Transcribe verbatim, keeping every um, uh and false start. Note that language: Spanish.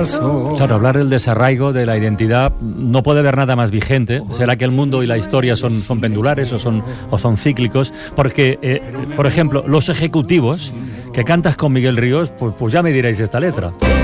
corazón. Claro, hablar del desarraigo, de la identidad, no puede haber nada más vigente. ¿Será que el mundo y la historia son, son pendulares o son, o son cíclicos? Porque, eh, por ejemplo, Los Ejecutivos, que cantas con Miguel Ríos, pues, pues ya me diréis esta letra.